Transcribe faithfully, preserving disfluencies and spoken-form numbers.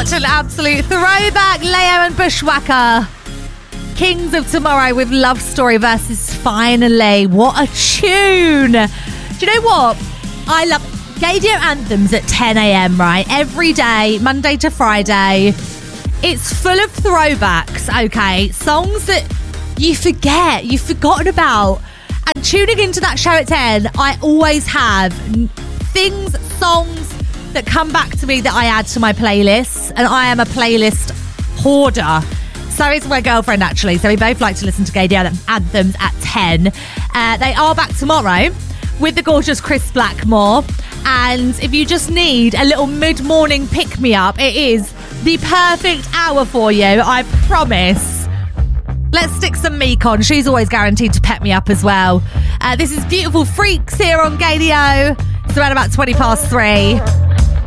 Such an absolute throwback. Leo and Bushwhacker. Kings of Tomorrow with Love Story versus Finally. What a tune. Do you know what? I love Gaydio Anthems at ten a.m, right? Every day, Monday to Friday. It's full of throwbacks, okay? Songs that you forget, you've forgotten about. And tuning into that show at ten, I always have things, songs that come back to me that I add to my playlists. And I am a playlist hoarder. So is my girlfriend, actually. So we both like to listen to Gaydio Anthems at ten. Uh, they are back tomorrow with the gorgeous Chris Blackmore. And if you just need a little mid-morning pick-me-up, it is the perfect hour for you, I promise. Let's stick some Meek on. She's always guaranteed to pep me up as well. Uh, this is Beautiful Freaks here on Gaydio. It's around about twenty past three.